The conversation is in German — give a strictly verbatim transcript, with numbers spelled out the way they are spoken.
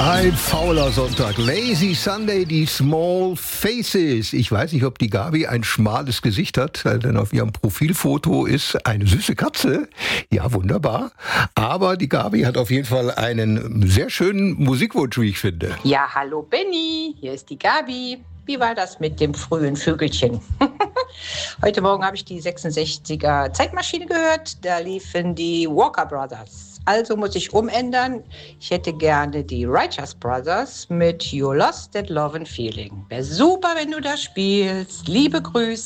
Ein fauler Sonntag, Lazy Sunday, die Small Faces. Ich weiß nicht, ob die Gabi ein schmales Gesicht hat, denn auf ihrem Profilfoto ist eine süße Katze. Ja, wunderbar. Aber die Gabi hat auf jeden Fall einen sehr schönen Musikwunsch, wie ich finde. Ja, hallo Benny, hier ist die Gabi. Wie war das mit dem frühen Vögelchen? Heute Morgen habe ich die sechsundsechziger Zeitmaschine gehört, da liefen die Walker Brothers. Also muss ich umändern. Ich hätte gerne die Righteous Brothers mit You Lost That Love and Feeling. Wäre super, wenn du das spielst. Liebe Grüße.